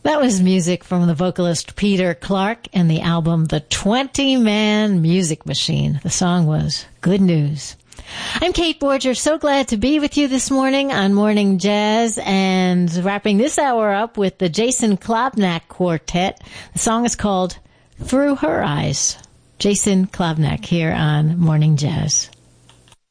That was music from the vocalist Peter Clark and the album The 20-Man Music Machine. The song was Good News. I'm Kate Borger, so glad to be with you this morning on Morning Jazz, and wrapping this hour up with the Jason Klobnak Quartet. The song is called Through Her Eyes. Jason Klobnak here on Morning Jazz.